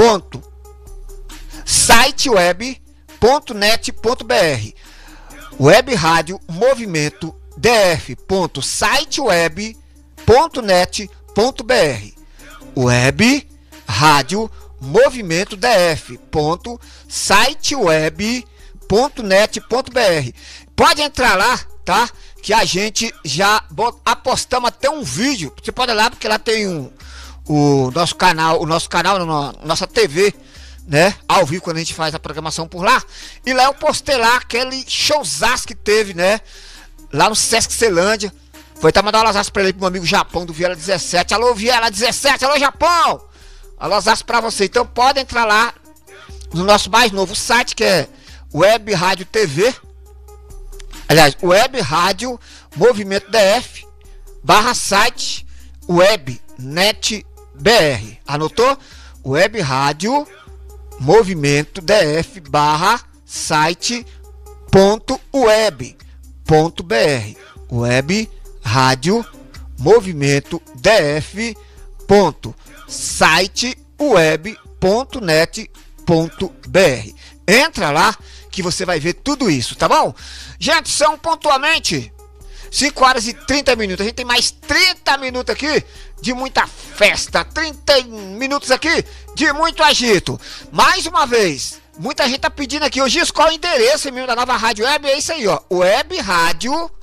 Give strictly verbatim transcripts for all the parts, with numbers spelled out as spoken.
ponto site web ponto net ponto br. Web Rádio Movimento D F ponto site web ponto net ponto br. Web Rádio Movimento D F ponto site web ponto net ponto br. Pode entrar lá, tá? Que a gente já apostamos até um vídeo. Você pode ir lá porque lá tem um o nosso canal, o nosso canal, no, nossa T V, né? Ao vivo quando a gente faz a programação por lá. E lá eu postei lá aquele showzaço que teve, né? Lá no Sesc Celândia. Foi até mandar um abraço pra ele, pro meu amigo Japão do Viela dezessete. Alô Viela dezessete, alô Japão! Alô abraço pra você. Então pode entrar lá no nosso mais novo site, que é Web Rádio T V. Aliás, Web Rádio Movimento D F barra site Web Net B R. Anotou? Web Rádio Movimento D F barra site ponto web ponto br. Web Rádio Movimento D F ponto site web ponto net ponto br. Entra lá que você vai ver tudo isso, tá bom? Gente, são pontualmente cinco horas e trinta minutos. A gente tem mais trinta minutos aqui de muita festa, trinta minutos aqui de muito agito. Mais uma vez, muita gente tá pedindo aqui, hoje qual é o endereço mesmo da nova rádio web? É isso aí, ó, Web Rádio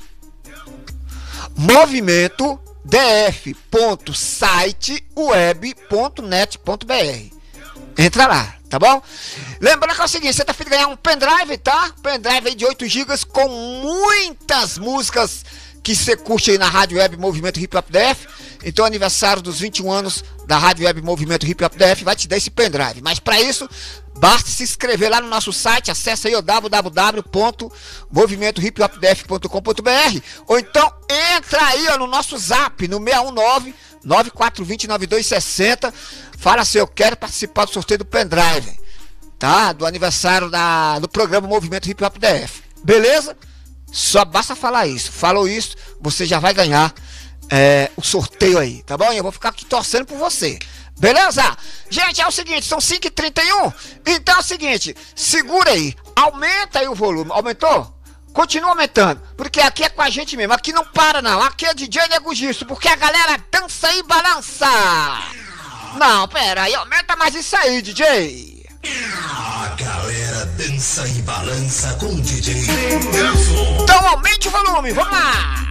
Movimento D F ponto site web ponto net ponto br. Entra lá, tá bom? Lembrando que é o seguinte, você tá afim de ganhar um pendrive, tá? Pendrive aí de oito gigas com muitas músicas que você curte aí na Rádio Web Movimento Hip Hop D F. Então, aniversário dos vinte e um anos da Rádio Web Movimento Hip Hop D F vai te dar esse pendrive. Mas para isso, basta se inscrever lá no nosso site. Acesse aí o w w w ponto movimento hip hop d f ponto com ponto br. Ou então, entra aí ó, no nosso zap, no seis um nove, nove quatro dois zero, nove dois seis zero. Fala se eu quero participar do sorteio do pendrive, tá? Do aniversário da, do programa Movimento Hip Hop D F. Beleza? Só basta falar isso. Falou isso, você já vai ganhar é, o sorteio aí, tá bom? E eu vou ficar aqui torcendo por você. Beleza? Gente, é o seguinte, são cinco e trinta e um. Então é o seguinte, segura aí, aumenta aí o volume. Aumentou? Continua aumentando, porque aqui é com a gente mesmo. Aqui não para não, aqui é D J Nego Gisto, porque a galera dança e balança. Não, pera aí, aumenta mais isso aí, D J. A galera dança e balança com D J. Então aumente o volume, vamos lá.